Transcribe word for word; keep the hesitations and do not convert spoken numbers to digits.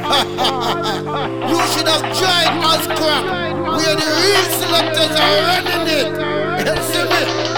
You should have joined us crap. We are the real selectors are running it. You see me?